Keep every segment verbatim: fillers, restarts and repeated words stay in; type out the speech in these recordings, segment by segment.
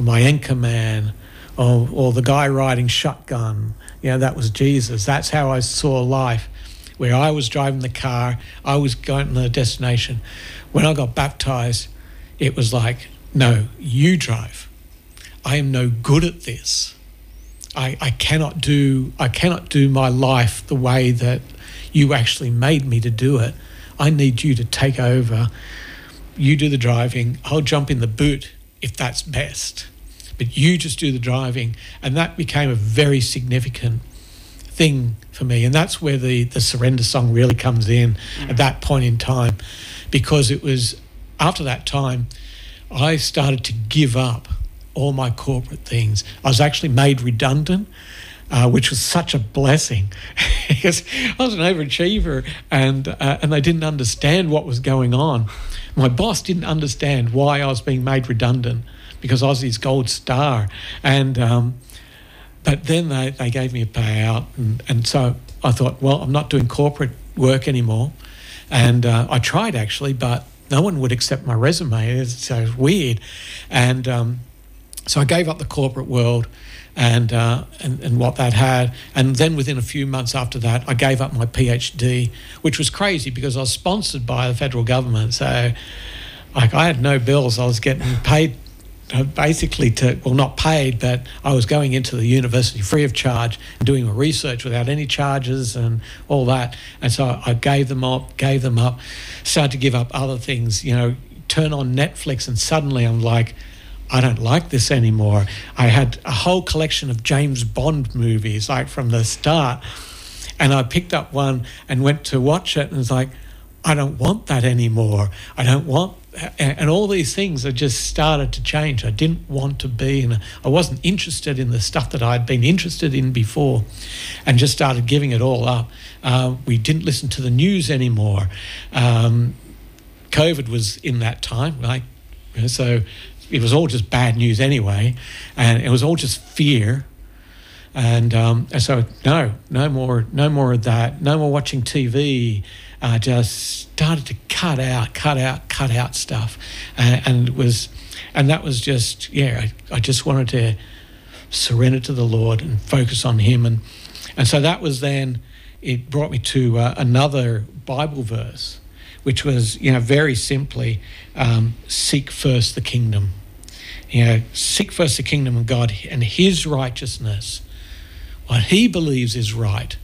or my anchor man, or, or the guy riding shotgun. You know, that was Jesus. That's how I saw life, where I was driving the car, I was going to the destination. When I got baptised, it was like, no, you drive. I am no good at this. I, I cannot do I cannot do my life the way that you actually made me to do it. I need you to take over. You do the driving. I'll jump in the boot if that's best. But you just do the driving. And that became a very significant thing for me. And that's where the, the surrender song really comes in mm. at that point in time. Because it was after that time, I started to give up all my corporate things. I was actually made redundant, uh, which was such a blessing because I was an overachiever and uh, and they didn't understand what was going on. My boss didn't understand why I was being made redundant because I was his gold star. And um, but then they, they gave me a payout and, and so I thought, well, I'm not doing corporate work anymore. And uh, I tried actually, but no one would accept my resume. So it was weird. And um, So I gave up the corporate world and, uh, and and what that had. And then within a few months after that, I gave up my PhD, which was crazy because I was sponsored by the federal government. So like I had no bills. I was getting paid basically to, well, not paid, but I was going into the university free of charge and doing my research without any charges and all that. And so I gave them up, gave them up, started to give up other things, you know, turn on Netflix and suddenly I'm like, I don't like this anymore. I had a whole collection of James Bond movies, like from the start, and I picked up one and went to watch it and was like, I don't want that anymore. I don't want, and all these things have just started to change. I didn't want to be, and I wasn't interested in the stuff that I'd been interested in before, and just started giving it all up. Uh, we didn't listen to the news anymore. Um, COVID was in that time, like, so it was all just bad news anyway, and it was all just fear. And, um, and so no, no more, no more of that. No more watching T V. Uh, just started to cut out, cut out, cut out stuff, and, and it was, and that was just yeah. I, I just wanted to surrender to the Lord and focus on Him, and and so that was then. It brought me to uh, another Bible verse, which was, you know, very simply, um, seek first the kingdom. You know, seek first the kingdom of God and His righteousness, what He believes is right.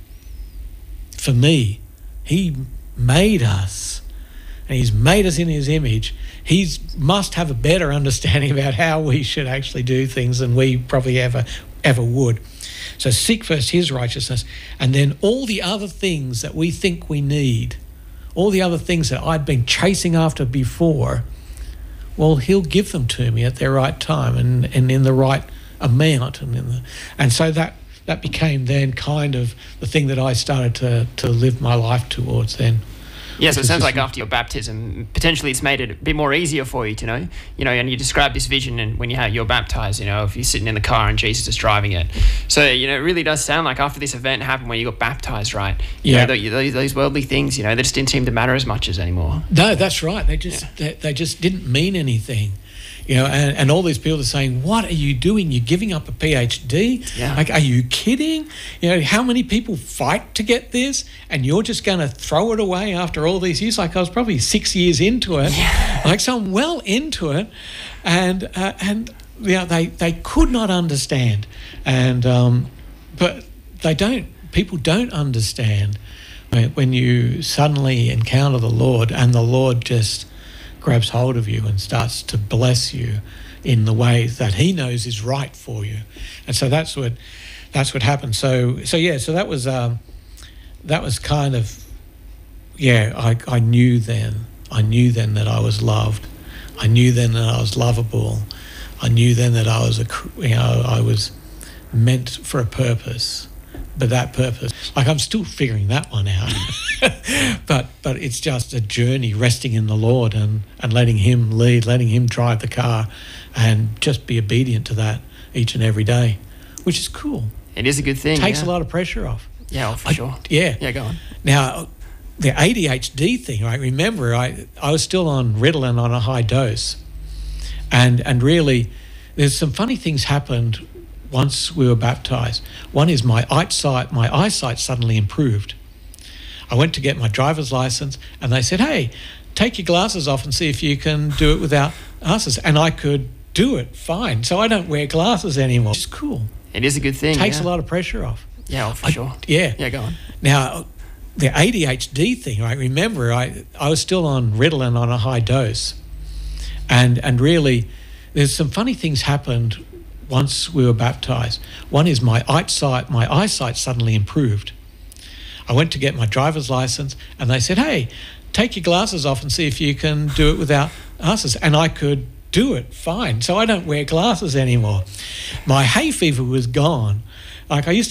For me, He made us, and He's made us in His image. He must have a better understanding about how we should actually do things than we probably ever, ever would. So seek first His righteousness, and then all the other things that we think we need, all the other things that I'd been chasing after before, well, He'll give them to me at their right time and, and in the right amount. And in the, and so that, that became then kind of the thing that I started to, to live my life towards then. Yeah, so it sounds like after your baptism, potentially it's made it a bit more easier for you to know, you know, and you describe this vision and when you have, you're baptized, you know, if you're sitting in the car and Jesus is driving it. So, you know, it really does sound like after this event happened where you got baptized, right? You yeah. know, those, those worldly things, you know, they just didn't seem to matter as much as anymore. No, that's right. They just, yeah. they, they just didn't mean anything. You know, and, and all these people are saying, what are you doing? You're giving up a PhD? Yeah. Like, are you kidding? You know, how many people fight to get this? And you're just going to throw it away after all these years? Like, I was probably six years into it. Yeah. Like, so I'm well into it. And, uh, and you know, they, they could not understand. And, um, but they don't, people don't understand when you suddenly encounter the Lord and the Lord just grabs hold of you and starts to bless you in the way that He knows is right for you. And so that's what that's what happened. So so yeah, so that was um, that was kind of yeah, I, I knew then. I knew then that I was loved. I knew then that I was lovable. I knew then that I was a you know, I was meant for a purpose. But that purpose, like I'm still figuring that one out. but but it's just a journey, resting in the Lord and, and letting Him lead, letting Him drive the car, and just be obedient to that each and every day, which is cool. It is a good thing. It takes yeah. a lot of pressure off. Yeah, oh, for I, sure. Yeah. Yeah, go on. Now, the A D H D thing, right? Remember, I I was still on Ritalin on a high dose, and and really, there's some funny things happened once we were baptized. One is my eyesight, my eyesight suddenly improved. I went to get my driver's license and they said, hey, take your glasses off and see if you can do it without glasses. And I could do it fine. So I don't wear glasses anymore. It's cool. It is a good thing. It takes yeah. a lot of pressure off. Yeah, oh, for I, sure. Yeah. Yeah, go on. Now, the A D H D thing, I remember I, I was still on Ritalin on a high dose. And, and really, there's some funny things happened once we were baptized. One is my eyesight, my eyesight suddenly improved. I went to get my driver's license and they said, hey, take your glasses off and see if you can do it without glasses. And I could do it fine. So I don't wear glasses anymore. My hay fever was gone. Like I used to